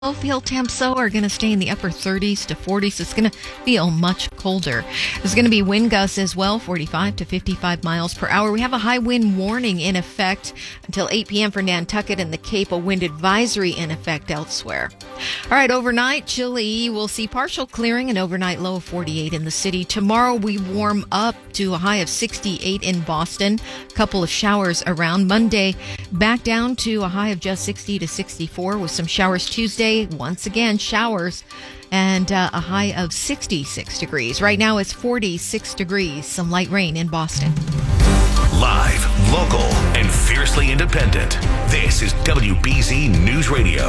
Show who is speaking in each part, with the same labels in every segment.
Speaker 1: Low-field temps, though, are going to stay in the upper 30s to 40s. It's going to feel much colder. There's going to be wind gusts as well, 45 to 55 miles per hour. We have a high wind warning in effect until 8 p.m. for Nantucket and the Cape, a wind advisory in effect elsewhere. All right, overnight, chilly. We'll see partial clearing, an overnight low of 48 in the city. Tomorrow, we warm up to a high of 68 in Boston. A couple of showers around. Monday, back down to a high of just 60 to 64 with some showers Tuesday. Once again, showers and a high of 66 degrees. Right now it's 46 degrees. Some light rain in Boston.
Speaker 2: Live, local, and fiercely independent. This is WBZ News Radio.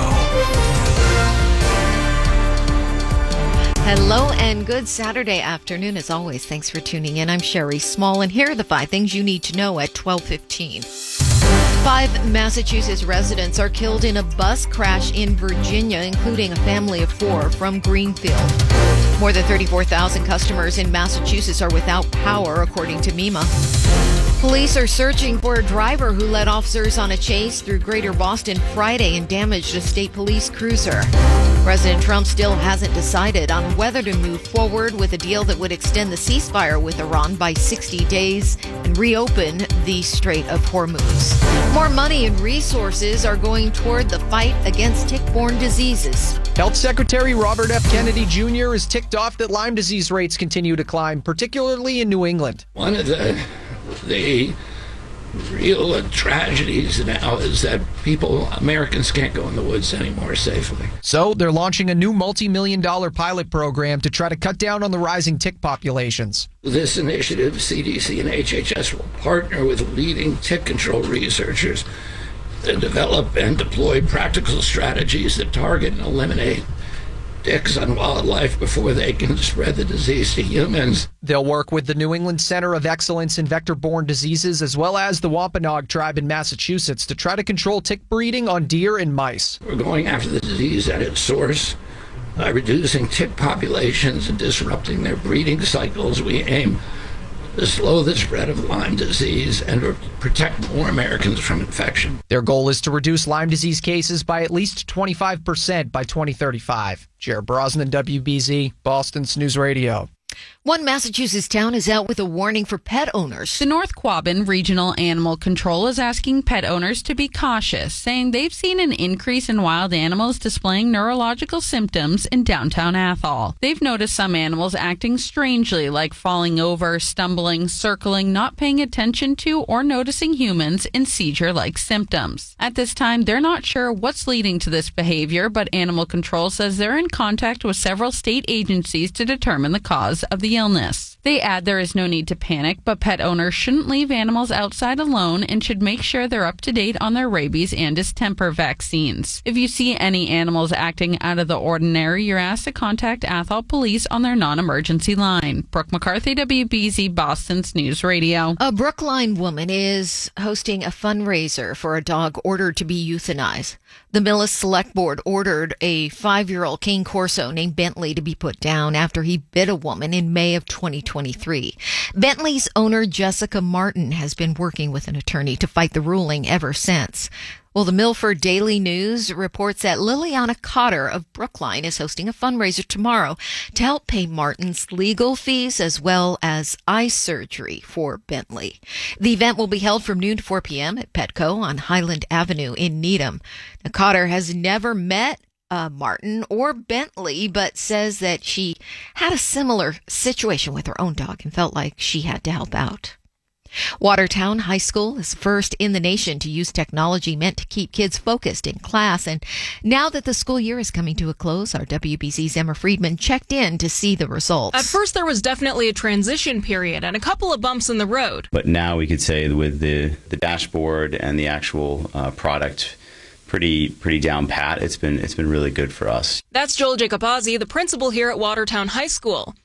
Speaker 1: Hello and good Saturday afternoon. As always, thanks for tuning in. I'm Sherry Small, and here are the 5 things you need to know at 12:15. 5 Massachusetts residents are killed in a bus crash in Virginia, including a family of 4 from Greenfield. More than 34,000 customers in Massachusetts are without power, according to MEMA. Police are searching for a driver who led officers on a chase through Greater Boston Friday and damaged a state police cruiser. President Trump still hasn't decided on whether to move forward with a deal that would extend the ceasefire with Iran by 60 days and reopen the Strait of Hormuz. More money and resources are going toward the fight against tick-borne diseases.
Speaker 3: Health Secretary Robert F. Kennedy Jr. is ticked off that Lyme disease rates continue to climb, particularly in New England.
Speaker 4: One of the real tragedies now is that Americans can't go in the woods anymore safely.
Speaker 3: So they're launching a new multi-million-dollar pilot program to try to cut down on the rising tick populations.
Speaker 4: This initiative, CDC and HHS will partner with leading tick control researchers to develop and deploy practical strategies that target and eliminate ticks on wildlife before they can spread the disease to humans.
Speaker 3: They'll work with the New England Center of Excellence in Vector-Borne Diseases as well as the Wampanoag tribe in Massachusetts to try to control tick breeding on deer and mice.
Speaker 4: We're going after the disease at its source. By reducing tick populations and disrupting their breeding cycles, we aim to slow the spread of Lyme disease and to protect more Americans from infection.
Speaker 3: Their goal is to reduce Lyme disease cases by at least 25% by 2035. Jared Brosnan, WBZ, Boston's News Radio.
Speaker 1: One Massachusetts town is out with a warning for pet owners.
Speaker 5: The North Quabbin Regional Animal Control is asking pet owners to be cautious, saying they've seen an increase in wild animals displaying neurological symptoms in downtown Athol. They've noticed some animals acting strangely, like falling over, stumbling, circling, not paying attention to or noticing humans, and seizure-like symptoms. At this time, they're not sure what's leading to this behavior, but Animal Control says they're in contact with several state agencies to determine the cause of the illness. They add there is no need to panic, but pet owners shouldn't leave animals outside alone and should make sure they're up to date on their rabies and distemper vaccines. If you see any animals acting out of the ordinary, you're asked to contact Athol Police on their non-emergency line. Brooke McCarthy, WBZ, Boston's News Radio.
Speaker 1: A Brookline woman is hosting a fundraiser for a dog ordered to be euthanized. The Millis Select Board ordered a 5-year-old Cane Corso named Bentley to be put down after he bit a woman in May of 2023. Bentley's owner, Jessica Martin, has been working with an attorney to fight the ruling ever since. Well, the Milford Daily News reports that Liliana Cotter of Brookline is hosting a fundraiser tomorrow to help pay Martin's legal fees as well as eye surgery for Bentley. The event will be held from noon to 4 p.m. at Petco on Highland Avenue in Needham. Now, Cotter has never met Martin or Bentley, but says that she had a similar situation with her own dog and felt like she had to help out. Watertown High School is first in the nation to use technology meant to keep kids focused in class. And now that the school year is coming to a close, our WBC's Emma Friedman checked in to see the results.
Speaker 6: At first, there was definitely a transition period and a couple of bumps in the road.
Speaker 7: But now we could say with the dashboard and the actual product pretty down pat, it's been really good for us.
Speaker 6: That's Joel Jacobazzi, the principal here at Watertown High School.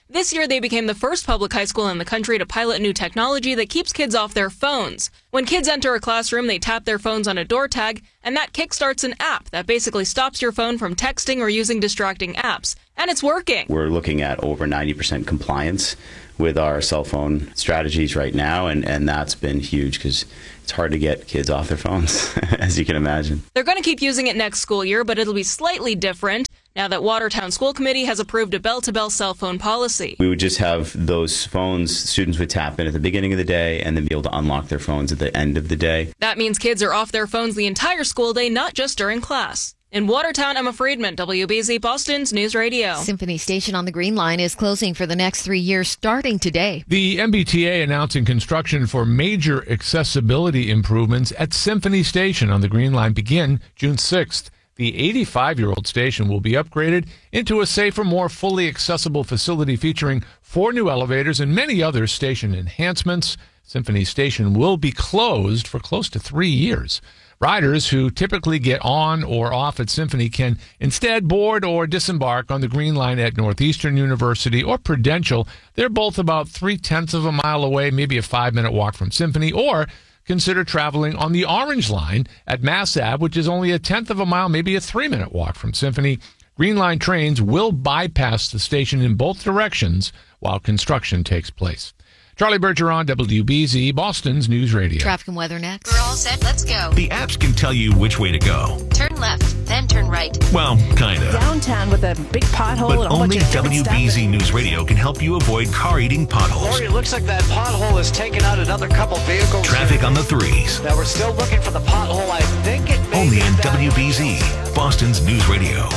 Speaker 6: This year, they became the first public high school in the country to pilot new technology that keeps kids off their phones. When kids enter a classroom, they tap their phones on a door tag, and that kickstarts an app that basically stops your phone from texting or using distracting apps. And it's working. We're
Speaker 7: looking at over 90% compliance with our cell phone strategies right now, and that's been huge because it's hard to get kids off their phones, as you can imagine.
Speaker 6: They're going to keep using it next school year, but it'll be slightly different now that Watertown School Committee has approved a bell-to-bell cell phone policy.
Speaker 7: We would just have those phones, students would tap in at the beginning of the day and then be able to unlock their phones at the end of the day.
Speaker 6: That means kids are off their phones the entire school day, not just during class. In Watertown, Emma Friedman, WBZ Boston's News Radio.
Speaker 1: Symphony Station on the Green Line is closing for the next 3 years starting today.
Speaker 8: The MBTA announcing construction for major accessibility improvements at Symphony Station on the Green Line begin June 6th. The 85-year-old station will be upgraded into a safer, more fully accessible facility featuring 4 new elevators and many other station enhancements. Symphony Station will be closed for close to 3 years. Riders who typically get on or off at Symphony can instead board or disembark on the Green Line at Northeastern University or Prudential. They're both about 0.3 of a mile away, maybe a 5-minute walk from Symphony, or consider traveling on the Orange Line at Mass Ave, which is only a 1/10 of a mile, maybe a 3-minute walk from Symphony. Green Line trains will bypass the station in both directions while construction takes place. Charlie Bergeron, WBZ, Boston's News Radio.
Speaker 1: Traffic and weather next.
Speaker 9: We're all set. Let's go.
Speaker 2: The apps can tell you which way to go.
Speaker 9: Turn left, then turn right.
Speaker 2: Well, kind of.
Speaker 10: Downtown with a big pothole
Speaker 2: But
Speaker 10: and a whole
Speaker 2: only
Speaker 10: bunch of
Speaker 2: WBZ News Radio can help you avoid car-eating potholes.
Speaker 11: Lori, it looks like that pothole has taken out another couple vehicles.
Speaker 2: Traffic on the 3s.
Speaker 11: Now, we're still looking for the pothole. I think it may
Speaker 2: Only
Speaker 11: be
Speaker 2: on
Speaker 11: down
Speaker 2: WBZ, Boston's News Radio.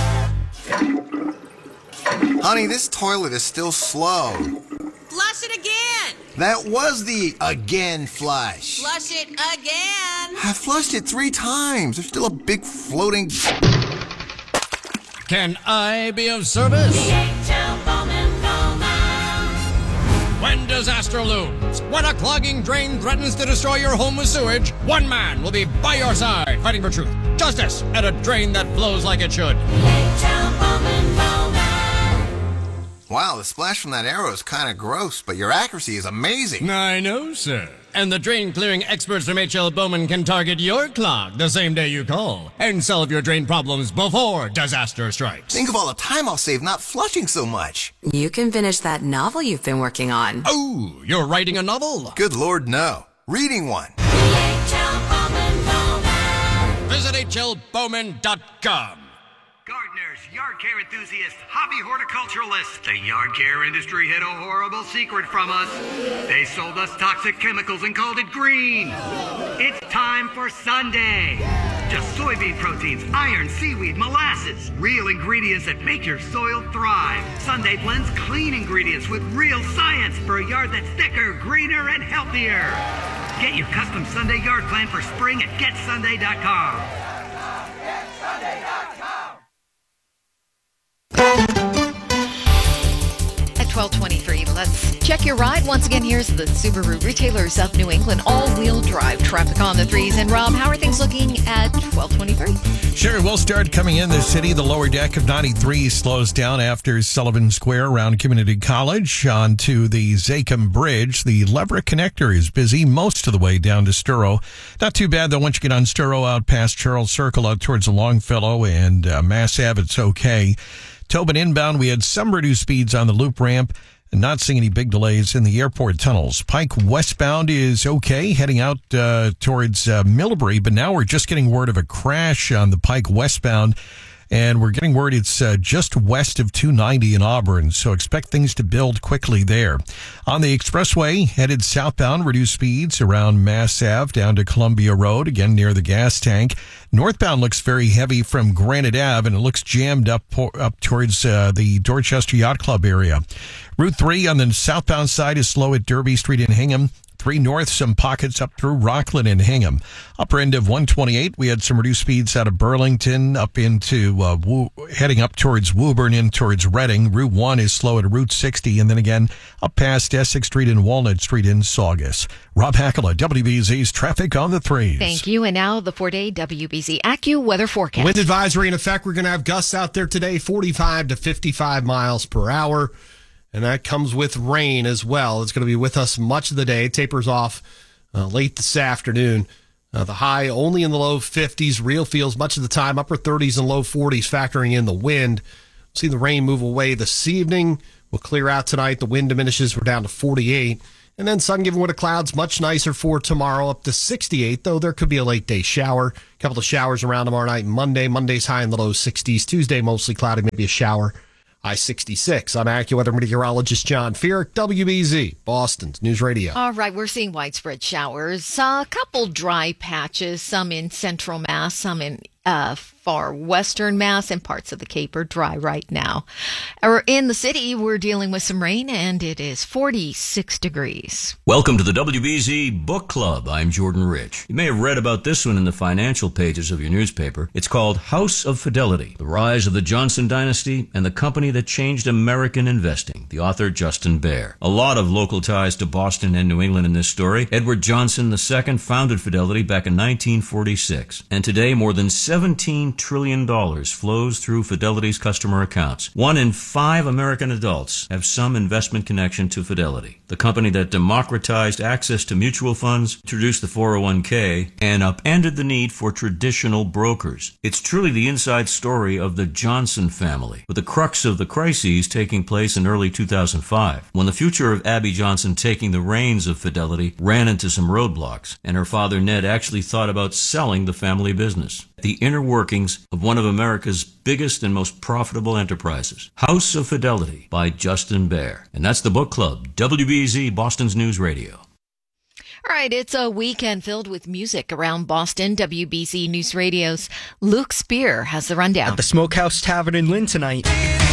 Speaker 12: Honey, this toilet is still slow.
Speaker 13: Flush it again.
Speaker 12: That was the again flush.
Speaker 13: Flush it again.
Speaker 12: I flushed it 3 times. There's still a big floating...
Speaker 14: Can I be of service?
Speaker 13: DHL Bowman.
Speaker 14: When disaster looms, when a clogging drain threatens to destroy your home with sewage, one man will be by your side, fighting for truth, justice, and a drain that flows like it should.
Speaker 13: DHL Bowman.
Speaker 12: Wow, the splash from that arrow is kind of gross, but your accuracy is amazing.
Speaker 14: I know, sir. And the drain-clearing experts from H.L. Bowman can target your clog the same day you call and solve your drain problems before disaster strikes.
Speaker 12: Think of all the time I'll save not flushing so much.
Speaker 15: You can finish that novel you've been working on.
Speaker 14: Oh, you're writing a novel?
Speaker 12: Good Lord, no. Reading one.
Speaker 14: Visit hlbowman.com.
Speaker 16: Gardeners, yard care enthusiasts, hobby horticulturalists. The yard care industry hid a horrible secret from us. They sold us toxic chemicals and called it green. It's time for Sunday. Just soybean proteins, iron, seaweed, molasses. Real ingredients that make your soil thrive. Sunday blends clean ingredients with real science for a yard that's thicker, greener, and healthier. Get your custom Sunday yard plan for spring at GetSunday.com.
Speaker 1: At 12:23, let's check your ride. Once again, here's the Subaru Retailers of New England all-wheel drive traffic on the 3s. And Rob, how are things looking at 12:23?
Speaker 17: Sure, we'll start coming in the city. The lower deck of 93 slows down after Sullivan Square around Community College onto the Zachem Bridge. The Leverett Connector is busy most of the way down to Sturrow. Not too bad, though, once you get on Sturrow out past Charles Circle out towards the Longfellow and Mass Ave, it's okay. Tobin inbound, we had some reduced speeds on the loop ramp and not seeing any big delays in the airport tunnels. Pike westbound is okay, heading out towards Millbury, but now we're just getting word of a crash on the Pike westbound, and we're getting word it's just west of 290 in Auburn, so expect things to build quickly there. On the expressway, headed southbound, reduced speeds around Mass Ave down to Columbia Road, again near the gas tank. Northbound looks very heavy from Granite Ave, and it looks jammed up towards the Dorchester Yacht Club area. Route 3 on the southbound side is slow at Derby Street in Hingham. 3 north, some pockets up through Rockland and Hingham. Upper end of 128, we had some reduced speeds out of Burlington up into heading up towards Woburn in towards Reading. Route 1 is slow at Route 60, and then again up past Essex Street and Walnut Street in Saugus. Rob Hackala, WBZ's Traffic on the 3s.
Speaker 1: Thank you. And now the 4-day WBZ AccuWeather forecast.
Speaker 18: Wind advisory in effect. We're going to have gusts out there today, 45 to 55 miles per hour. and that comes with rain as well. It's going to be with us much of the day. It tapers off late this afternoon. The high only in the low 50s. Real feels much of the time, upper 30s and low 40s, factoring in the wind. See the rain move away this evening. We'll clear out tonight. The wind diminishes. We're down to 48. And then sun giving way to clouds, much nicer for tomorrow, up to 68, though there could be a late day shower. A couple of showers around tomorrow night and Monday. Monday's high in the low 60s. Tuesday, mostly cloudy, maybe a shower. High 66. I'm AccuWeather meteorologist John Feerick, WBZ, Boston's News Radio.
Speaker 1: All right, we're seeing widespread showers. A couple dry patches, some in central Mass, some in far western Mass, and parts of the Cape are dry right now. In the city, we're dealing with some rain, and it is 46 degrees.
Speaker 19: Welcome to the WBZ Book Club. I'm Jordan Rich. You may have read about this one in the financial pages of your newspaper. It's called House of Fidelity, The Rise of the Johnson Dynasty and the Company That Changed American Investing. The author, Justin Baer. A lot of local ties to Boston and New England in this story. Edward Johnson II founded Fidelity back in 1946. And today, more than $17 trillion flows through Fidelity's customer accounts. 1 in 5 American adults have some investment connection to Fidelity, the company that democratized access to mutual funds, introduced the 401k, and upended the need for traditional brokers. It's truly the inside story of the Johnson family, with the crux of the crises taking place in early 2005, when the future of Abby Johnson taking the reins of Fidelity ran into some roadblocks, and her father Ned actually thought about selling the family business. The inner workings of one of America's biggest and most profitable enterprises. House of Fidelity by Justin Baer. And that's the Book Club, WBZ, Boston's News Radio.
Speaker 1: All right, it's a weekend filled with music around Boston. WBZ News Radio's Luke Spear has the rundown.
Speaker 20: At the Smokehouse Tavern in Lynn tonight,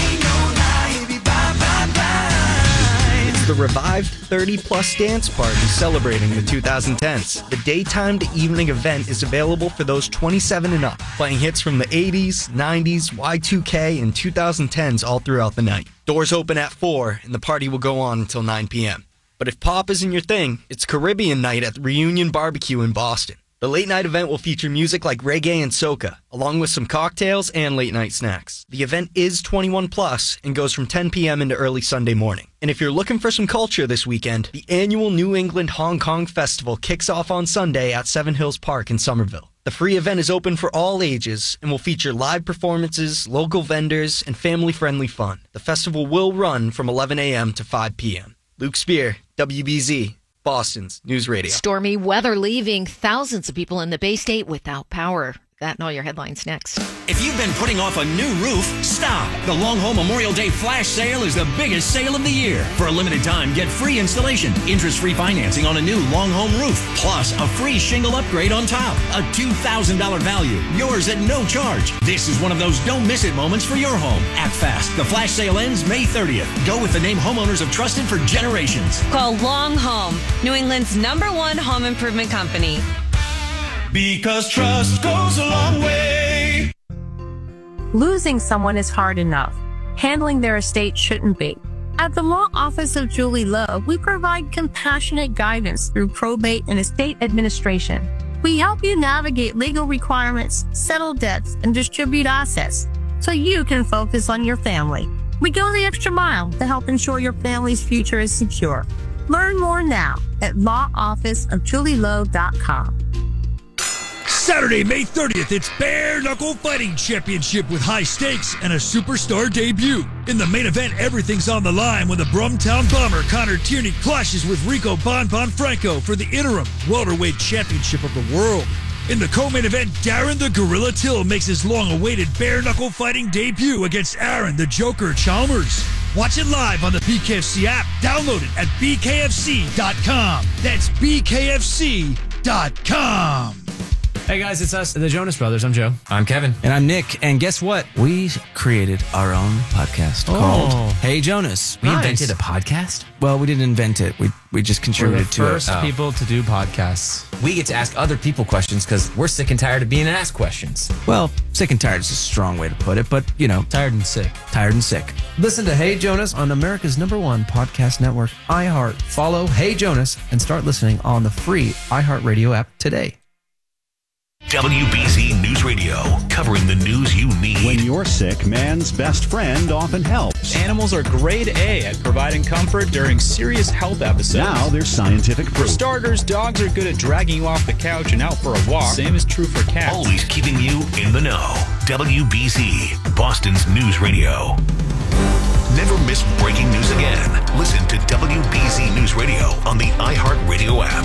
Speaker 20: the revived 30-plus dance party celebrating the 2010s. The daytime to evening event is available for those 27 and up, playing hits from the 80s, 90s, Y2K, and 2010s all throughout the night. Doors open at 4, and the party will go on until 9 p.m. But if pop isn't your thing, it's Caribbean night at the Reunion Barbecue in Boston. The late-night event will feature music like reggae and soca, along with some cocktails and late-night snacks. The event is 21+ and goes from 10 p.m. into early Sunday morning. And if you're looking for some culture this weekend, the annual New England Hong Kong Festival kicks off on Sunday at Seven Hills Park in Somerville. The free event is open for all ages and will feature live performances, local vendors, and family-friendly fun. The festival will run from 11 a.m. to 5 p.m. Luke Spear, WBZ. Boston's News Radio.
Speaker 1: Stormy weather leaving thousands of people in the Bay State without power. That and all your headlines next.
Speaker 21: If you've been putting off a new roof, stop. The Long Home Memorial Day Flash Sale is the biggest sale of the year. For a limited time, get free installation, interest-free financing on a new Long Home roof, plus a free shingle upgrade on top. A $2,000 value, yours at no charge. This is one of those don't miss it moments for your home. Act fast. The Flash Sale ends May 30th. Go with the name homeowners have trusted for generations.
Speaker 22: Call Long Home, New England's #1 home improvement company.
Speaker 23: Because trust goes a long way.
Speaker 24: Losing someone is hard enough. Handling their estate shouldn't be. At the Law Office of Julie Lowe, we provide compassionate guidance through probate and estate administration. We help you navigate legal requirements, settle debts, and distribute assets so you can focus on your family. We go the extra mile to help ensure your family's future is secure. Learn more now at lawofficeofjulielowe.com.
Speaker 25: Saturday, May 30th, it's Bare Knuckle Fighting Championship with high stakes and a superstar debut. In the main event, everything's on the line when the Brumtown Bomber Connor Tierney clashes with Rico Bon Franco for the interim welterweight championship of the world. In the co-main event, Darren the Gorilla Till makes his long-awaited Bare Knuckle Fighting debut against Aaron the Joker Chalmers. Watch it live on the BKFC app. Download it at bkfc.com. That's bkfc.com.
Speaker 26: Hey guys, it's us, the Jonas Brothers. I'm Joe. I'm Kevin. And I'm Nick. And guess what? We created our own podcast called Hey Jonas.
Speaker 27: We invented a podcast?
Speaker 26: Well, we didn't invent it. We just contributed to it.
Speaker 27: We're the first people to do podcasts. We get to ask other people questions because we're sick and tired of being asked questions.
Speaker 26: Well, sick and tired is a strong way to put it, but, you know.
Speaker 27: Tired and sick.
Speaker 26: Tired and sick.
Speaker 27: Listen to Hey Jonas on America's #1 podcast network, iHeart. Follow Hey Jonas and start listening on the free iHeartRadio app today.
Speaker 2: WBZ News Radio. Radio, covering the news you need.
Speaker 3: When you're sick, man's best friend often helps.
Speaker 4: Animals are grade A at providing comfort during serious health episodes.
Speaker 3: Now there's scientific
Speaker 4: For
Speaker 3: proof.
Speaker 4: starters, dogs are good at dragging you off the couch and out for a walk. Same is true for cats.
Speaker 2: Always keeping you in the know. WBZ, Boston's News Radio. Never miss breaking news again. Listen to WBZ News Radio on the iHeartRadio app.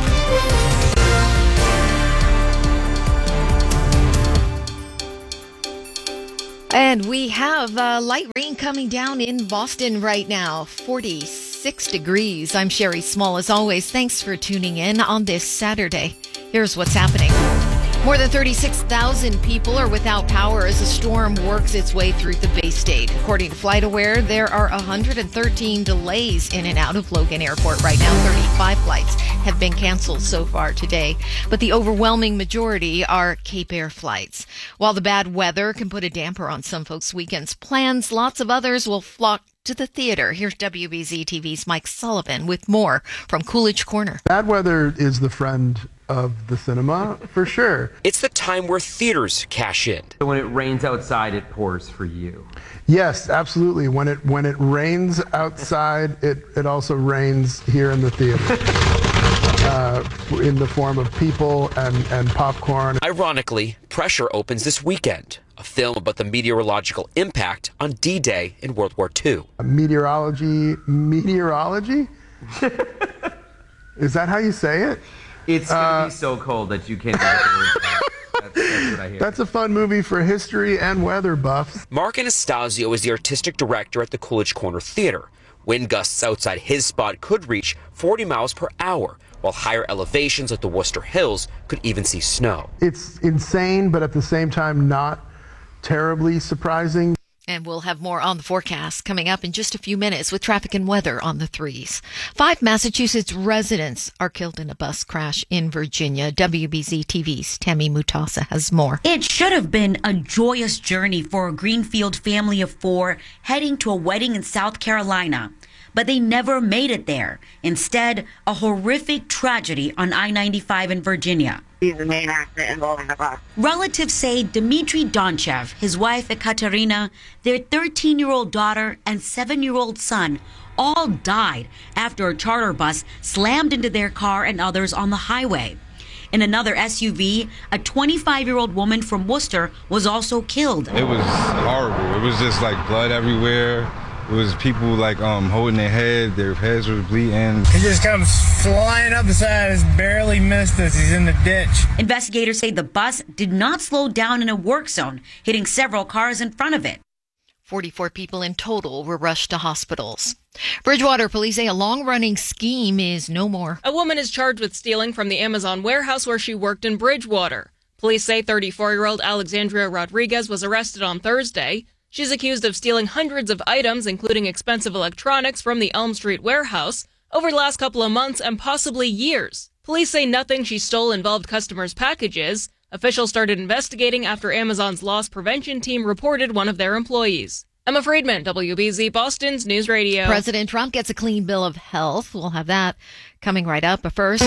Speaker 1: And we have light rain coming down in Boston right now, 46 degrees. I'm Sherry Small, as always. Thanks for tuning in on this Saturday. Here's what's happening. More than 36,000 people are without power as a storm works its way through the Bay State. According to FlightAware, there are 113 delays in and out of Logan Airport right now. 35 flights have been canceled so far today, but the overwhelming majority are Cape Air flights. While the bad weather can put a damper on some folks' weekend's plans, lots of others will flock to the theater. Here's WBZ TV's Mike Sullivan with more from Coolidge Corner.
Speaker 5: Bad weather is the friend of the cinema, for sure.
Speaker 6: It's the time where theaters cash in.
Speaker 7: So when it rains outside, it pours for you.
Speaker 5: Yes, absolutely. When it rains outside, it also rains here in the theater. In the form of people and popcorn.
Speaker 6: Ironically, Pressure opens this weekend, a film about the meteorological impact on D-Day in World War II.
Speaker 5: Meteorology? Is that how you say it?
Speaker 7: It's going to be so cold that you can't get the words out. That's what I hear.
Speaker 5: That's a fun movie for history and weather buffs.
Speaker 6: Mark Anastasio is the artistic director at the Coolidge Corner Theater. Wind gusts outside his spot could reach 40 miles per hour, while higher elevations like the Worcester Hills could even see snow.
Speaker 5: It's insane, but at the same time not terribly surprising.
Speaker 1: And we'll have more on the forecast coming up in just a few minutes with traffic and weather on the 3s. 5 Massachusetts residents are killed in a bus crash in Virginia. WBZ TV's Tammy Mutasa has more.
Speaker 8: It should have been a joyous journey for a Greenfield family of 4 heading to a wedding in South Carolina. But they never made it there. Instead, a horrific tragedy on I-95 in Virginia. Relatives say Dmitry Donchev, his wife Ekaterina, their 13-year-old daughter, and 7-year-old son all died after a charter bus slammed into their car and others on the highway. In another SUV, a 25-year-old woman from Worcester was also killed.
Speaker 9: It was horrible. It was just like blood everywhere. It was people like holding their heads were bleeding.
Speaker 28: He just comes flying up the side, has barely missed us. He's in the ditch.
Speaker 8: Investigators say the bus did not slow down in a work zone, hitting several cars in front of it.
Speaker 1: 44 people in total were rushed to hospitals. Bridgewater police say a long-running scheme is no more.
Speaker 29: A woman is charged with stealing from the Amazon warehouse where she worked in Bridgewater. Police say 34-year-old Alexandria Rodriguez was arrested on Thursday. She's accused of stealing hundreds of items, including expensive electronics, from the Elm Street warehouse over the last couple of months and possibly years. Police say nothing she stole involved customers' packages. Officials started investigating after Amazon's loss prevention team reported one of their employees. Emma Friedman, WBZ Boston's News Radio.
Speaker 1: President Trump gets a clean bill of health. We'll have that coming right up. But first,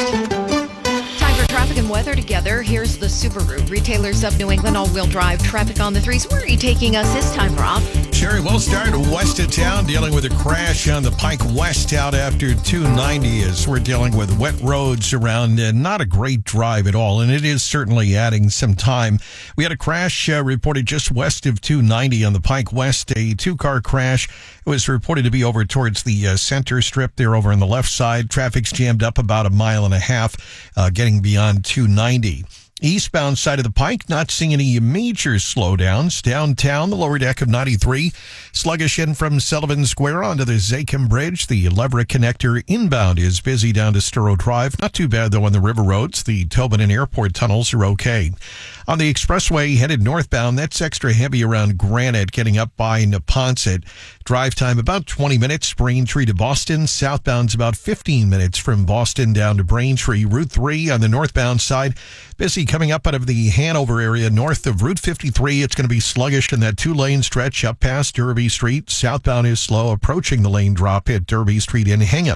Speaker 1: time for traffic and weather together. Here's the Subaru. Retailers of New England all-wheel drive traffic on the 3s. Where are you taking us this time, Rob?
Speaker 17: Sherry, we'll start west of town, dealing with a crash on the Pike West out after 290 as we're dealing with wet roads around. Not a great drive at all, and it is certainly adding some time. We had a crash reported just west of 290 on the Pike West, a 2-car crash. It was reported to be over towards the center strip there over on the left side. Traffic's jammed up about 1.5 miles, getting beyond 290. Eastbound side of the Pike, not seeing any major slowdowns. Downtown, the lower deck of 93, sluggish in from Sullivan Square onto the Zakim Bridge. The Leverett connector inbound is busy down to Sturrow Drive. Not too bad, though, on the river roads. The Tobin and Airport tunnels are okay. On the expressway headed northbound, that's extra heavy around Granite, getting up by Neponset. Drive time about 20 minutes, Braintree to Boston. Southbound's about 15 minutes from Boston down to Braintree. Route 3 on the northbound side, busy coming up out of the Hanover area north of Route 53. It's going to be sluggish in that 2-lane stretch up past Derby Street. Southbound is slow, approaching the lane drop at Derby Street in Hingham.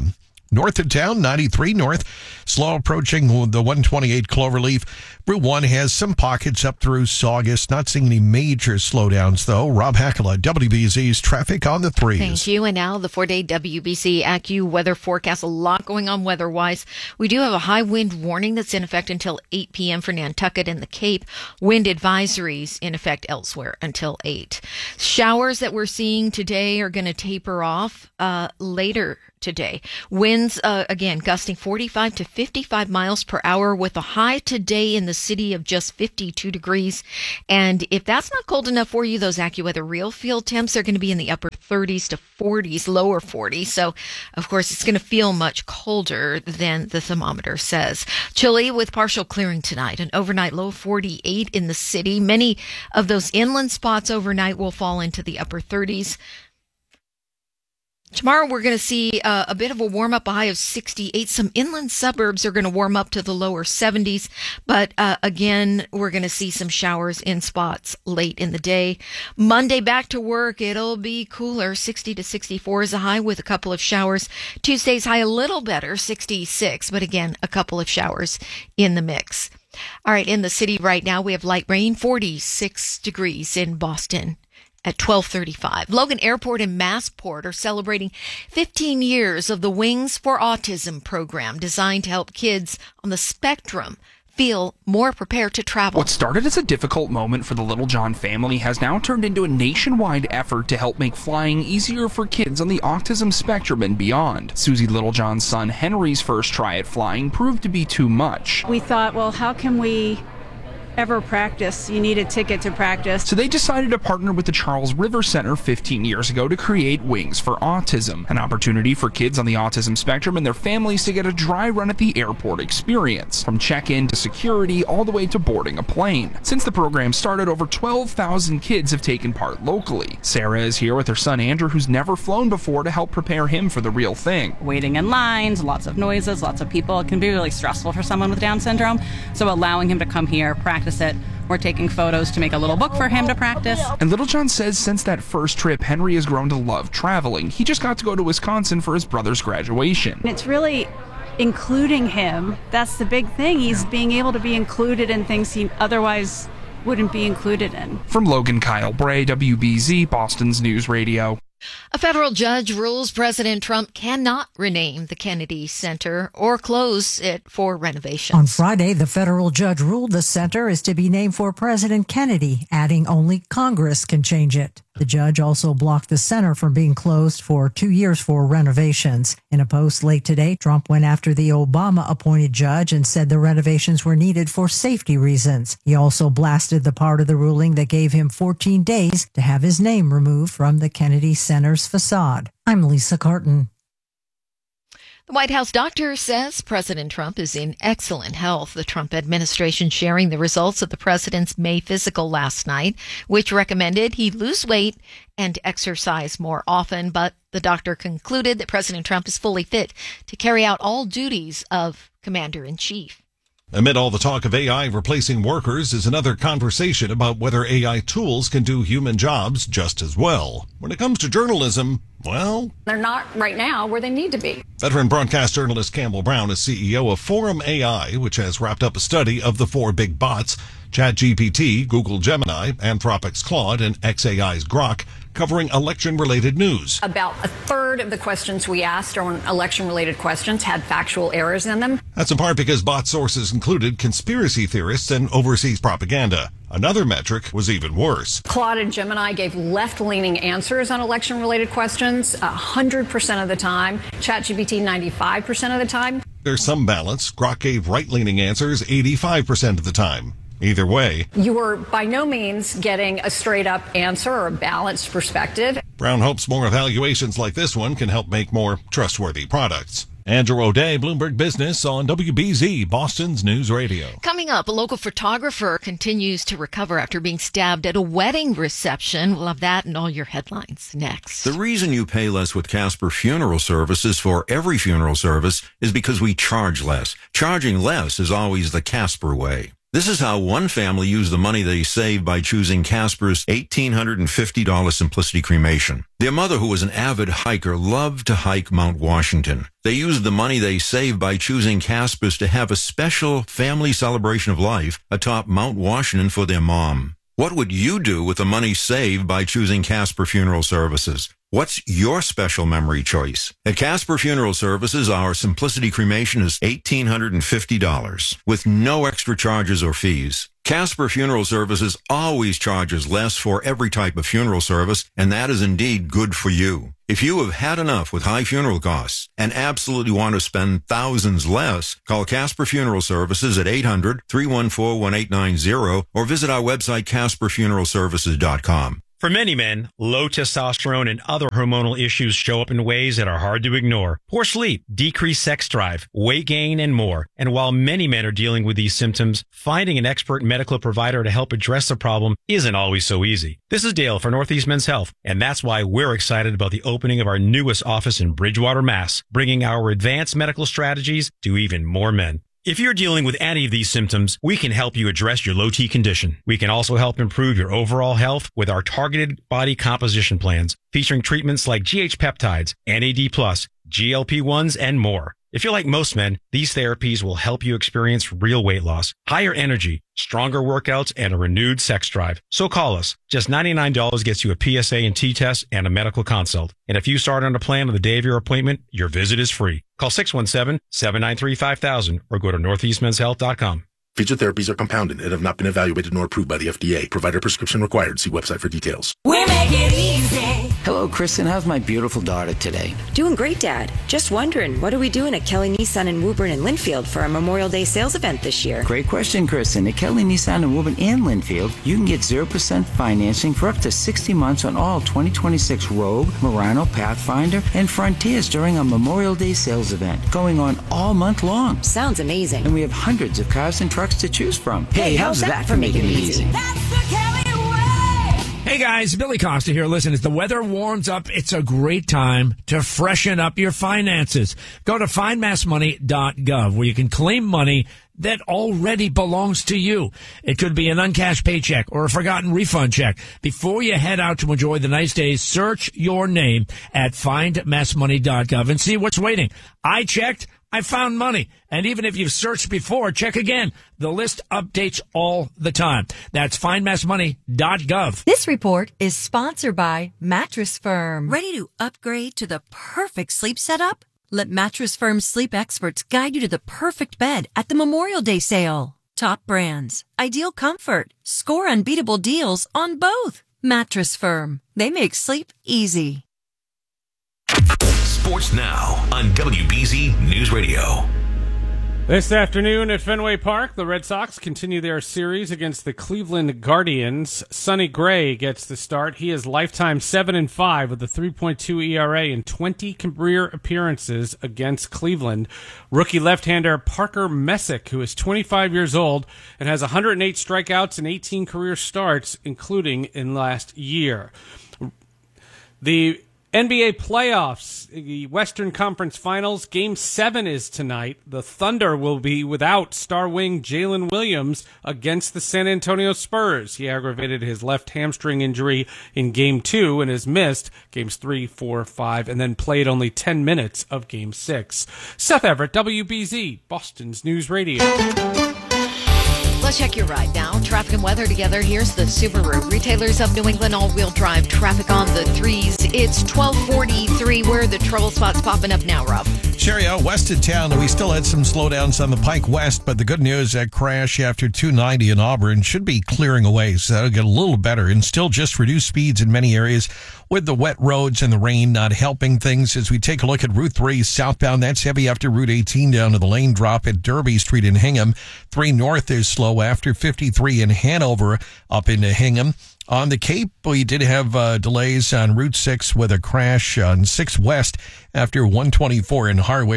Speaker 17: North of town, 93 north, slow approaching the 128 Cloverleaf. Route 1 has some pockets up through Saugus. Not seeing any major slowdowns, though. Rob Hackala, WBZ's Traffic on the 3s.
Speaker 1: Thank you. And now the 4-day WBZ AccuWeather forecast. A lot going on weather-wise. We do have a high wind warning that's in effect until 8 p.m. for Nantucket and the Cape. Wind advisories in effect elsewhere until 8. Showers that we're seeing today are going to taper off later today. Winds, again, gusting 45 to 55 miles per hour with a high today in the city of just 52 degrees. And if that's not cold enough for you, those AccuWeather real field temps are going to be in the upper 30s to 40s, lower 40s. So, of course, it's going to feel much colder than the thermometer says. Chilly with partial clearing tonight. An overnight low of 48 in the city. Many of those inland spots overnight will fall into the upper 30s. Tomorrow, we're going to see a bit of a warm-up, a high of 68. Some inland suburbs are going to warm up to the lower 70s. But again, we're going to see some showers in spots late in the day. Monday, back to work. It'll be cooler. 60 to 64 is a high with a couple of showers. Tuesday's high a little better, 66. But again, a couple of showers in the mix. All right, in the city right now, we have light rain, 46 degrees in Boston. At 12:35. Logan Airport and Massport are celebrating 15 years of the Wings for Autism program designed to help kids on the spectrum feel more prepared to travel.
Speaker 10: What started as a difficult moment for the Littlejohn family has now turned into a nationwide effort to help make flying easier for kids on the autism spectrum and beyond. Susie Littlejohn's son Henry's first try at flying proved to be too much.
Speaker 11: We thought, well, how can we ever practice? You need a ticket to practice.
Speaker 10: So they decided to partner with the Charles River Center 15 years ago to create Wings for Autism, an opportunity for kids on the autism spectrum and their families to get a dry run at the airport experience, from check-in to security all the way to boarding a plane. Since the program started, over 12,000 kids have taken part locally. Sarah is here with her son Andrew, who's never flown before, to help prepare him for the real thing.
Speaker 12: Waiting in lines, lots of noises, lots of people. It can be really stressful for someone with Down syndrome. So allowing him to come here, practice it. We're taking photos to make a little book for him to practice.
Speaker 10: And Littlejohn says since that first trip, Henry has grown to love traveling. He just got to go to Wisconsin for his brother's graduation.
Speaker 11: It's really including him. That's the big thing. He's being able to be included in things he otherwise wouldn't be included in.
Speaker 10: From Logan, Kyle Bray, WBZ, Boston's News Radio.
Speaker 1: A federal judge rules President Trump cannot rename the Kennedy Center or close it for renovations.
Speaker 13: On Friday, the federal judge ruled the center is to be named for President Kennedy, adding only Congress can change it. The judge also blocked the center from being closed for 2 years for renovations. In a post late today, Trump went after the Obama-appointed judge and said the renovations were needed for safety reasons. He also blasted the part of the ruling that gave him 14 days to have his name removed from the Kennedy Center's facade. I'm Lisa Carton.
Speaker 1: The White House doctor says President Trump is in excellent health. The Trump administration sharing the results of the president's May physical last night, which recommended he lose weight and exercise more often. But the doctor concluded that President Trump is fully fit to carry out all duties of commander-in-chief.
Speaker 14: Amid all the talk of AI replacing workers is another conversation about whether AI tools can do human jobs just as well. When it comes to journalism, well,
Speaker 15: they're not right now where they need to be.
Speaker 14: Veteran broadcast journalist Campbell Brown is CEO of Forum AI, which has wrapped up a study of the 4 big bots, ChatGPT, Google Gemini, Anthropic's Claude, and xAI's Grok, covering election-related news.
Speaker 15: About a third of the questions we asked on election-related questions had factual errors in them.
Speaker 14: That's in part because bot sources included conspiracy theorists and overseas propaganda. Another metric was even worse.
Speaker 15: Claude and Gemini gave left-leaning answers on election-related questions 100% of the time. ChatGPT 95% of the time.
Speaker 14: There's some balance. Grok gave right-leaning answers 85% of the time. Either way,
Speaker 15: you are by no means getting a straight-up answer or a balanced perspective.
Speaker 14: Brown hopes more evaluations like this one can help make more trustworthy products. Andrew O'Day, Bloomberg Business on WBZ, Boston's News Radio.
Speaker 1: Coming up, a local photographer continues to recover after being stabbed at a wedding reception. We'll have that and all your headlines next.
Speaker 16: The reason you pay less with Casper Funeral Services for every funeral service is because we charge less. Charging less is always the Casper way. This is how one family used the money they saved by choosing Casper's $1,850 Simplicity Cremation. Their mother, who was an avid hiker, loved to hike Mount Washington. They used the money they saved by choosing Casper's to have a special family celebration of life atop Mount Washington for their mom. What would you do with the money saved by choosing Casper Funeral Services? What's your special memory choice? At Casper Funeral Services, our Simplicity Cremation is $1,850 with no extra charges or fees. Casper Funeral Services always charges less for every type of funeral service, and that is indeed good for you. If you have had enough with high funeral costs and absolutely want to spend thousands less, call Casper Funeral Services at 800-314-1890 or visit our website, CasperFuneralServices.com.
Speaker 18: For many men, low testosterone and other hormonal issues show up in ways that are hard to ignore. Poor sleep, decreased sex drive, weight gain, and more. And while many men are dealing with these symptoms, finding an expert medical provider to help address the problem isn't always so easy. This is Dale for Northeast Men's Health, and that's why we're excited about the opening of our newest office in Bridgewater, Mass., bringing our advanced medical strategies to even more men. If you're dealing with any of these symptoms, we can help you address your low T condition. We can also help improve your overall health with our targeted body composition plans, featuring treatments like GH peptides, NAD+, GLP-1s, and more. If you're like most men, these therapies will help you experience real weight loss, higher energy, stronger workouts, and a renewed sex drive. So call us. Just $99 gets you a PSA and T-test and a medical consult. And if you start on a plan on the day of your appointment, your visit is free. Call 617-793-5000 or go to northeastmenshealth.com.
Speaker 19: Featured therapies are compounded and have not been evaluated nor approved by the FDA. Provider prescription required. See website for details.
Speaker 20: We make it easy.
Speaker 21: Hello, Kristen. How's my beautiful daughter today?
Speaker 22: Doing great, Dad. Just wondering, what are we doing at Kelly Nissan in Woburn and Linfield for our Memorial Day sales event this year?
Speaker 21: Great question, Kristen. At Kelly Nissan in Woburn and Linfield, you can get 0% financing for up to 60 months on all 2026 Rogue, Murano, Pathfinder, and Frontiers during our Memorial Day sales event, going on all month long.
Speaker 22: Sounds amazing.
Speaker 21: And we have hundreds of cars and trucks to choose from. Hey, how's that for making it easy?
Speaker 20: That's the Kelly way.
Speaker 23: Hey guys, Billy Costa here. Listen, as the weather warms up, it's a great time to freshen up your finances. Go to findmassmoney.gov where you can claim money that already belongs to you. It could be an uncashed paycheck or a forgotten refund check. Before you head out to enjoy the nice days, search your name at findmassmoney.gov and see what's waiting. I checked. I found money. And even if you've searched before, check again. The list updates all the time. That's findmassmoney.gov.
Speaker 24: This report is sponsored by Mattress Firm. Ready to upgrade to the perfect sleep setup? Let Mattress Firm's sleep experts guide you to the perfect bed at the Memorial Day sale. Top brands, ideal comfort, score unbeatable deals on both. Mattress Firm. They make sleep easy.
Speaker 2: Sports now on WBZ News Radio.
Speaker 25: This afternoon at Fenway Park, the Red Sox continue their series against the Cleveland Guardians. Sonny Gray gets the start. He is lifetime 7-5 with a 3.2 ERA in 20 career appearances against Cleveland. Rookie left-hander Parker Messick, who is 25 years old and has 108 strikeouts and 18 career starts, including in last year. The NBA playoffs, the Western Conference Finals, Game 7 is tonight. The Thunder will be without star wing Jalen Williams against the San Antonio Spurs. He aggravated his left hamstring injury in Game 2 and has missed Games 3, 4, 5, and then played only 10 minutes of Game 6. Seth Everett, WBZ, Boston's News Radio.
Speaker 1: Let's check your ride now. Traffic and weather together. Here's the Subaru. Retailers of New England all-wheel drive traffic on the threes. It's 1243. Where are the trouble spots popping up now, Rob?
Speaker 17: Sherry, out west of town, we still had some slowdowns on the Pike West, but the good news, that crash after 290 in Auburn should be clearing away, so that'll get a little better, and still just reduce speeds in many areas with the wet roads and the rain not helping things. As we take a look at Route 3 southbound, that's heavy after Route 18 down to the lane drop at Derby Street in Hingham. 3 north is slow after 53 in Hanover up into Hingham. On the Cape, we did have delays on Route 6 with a crash on 6 West after 124 in Harwich.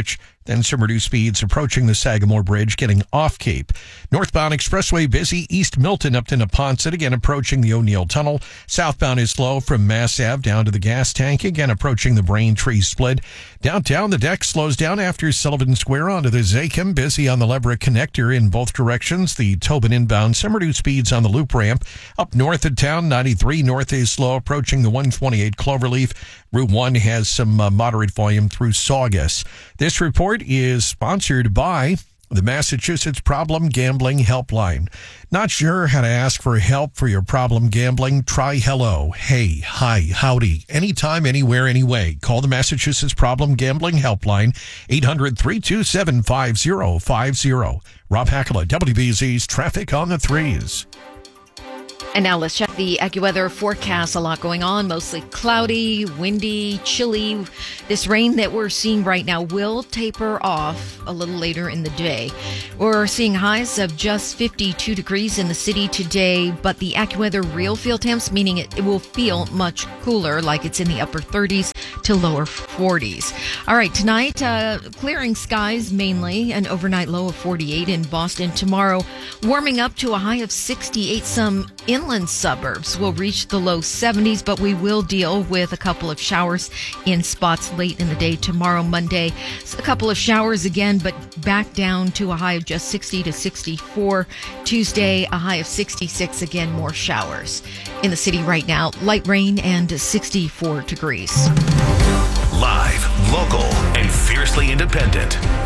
Speaker 17: Then some reduced speeds approaching the Sagamore Bridge, getting off Cape. Northbound expressway busy, East Milton up to Neponset, again approaching the O'Neill Tunnel. Southbound is slow from Mass Ave down to the gas tank, again approaching the Braintree Split. Downtown, the deck slows down after Sullivan Square onto the Zakim, busy on the Leverett Connector in both directions. The Tobin inbound, some reduced speeds on the loop ramp. Up north of town, 93 north is slow, approaching the 128 Cloverleaf. Route 1 has some moderate volume through Saugus. This report is sponsored by the Massachusetts Problem Gambling Helpline. Not sure how to ask for help for your problem gambling? Try hello, hey, hi, howdy, anytime, anywhere, anyway. Call the Massachusetts Problem Gambling Helpline, 800-327-5050. Rob Hackala, WBZ's Traffic on the Threes.
Speaker 1: And now let's check the AccuWeather forecast. A lot going on, mostly cloudy, windy, chilly. This rain that we're seeing right now will taper off a little later in the day. We're seeing highs of just 52 degrees in the city today, but the AccuWeather real feel temps, meaning it will feel much cooler, like it's in the upper 30s to lower 40s. All right, tonight, clearing skies mainly, an overnight low of 48 in Boston. Tomorrow, warming up to a high of 68. Some inland suburbs will reach the low 70s, but we will deal with a couple of showers in spots late in the day tomorrow, Monday. So a couple of showers again, but back down to a high of just 60 to 64. Tuesday, a high of 66, again, more showers. In the city right now, light rain and 64 degrees.
Speaker 2: Live, local, and fiercely independent.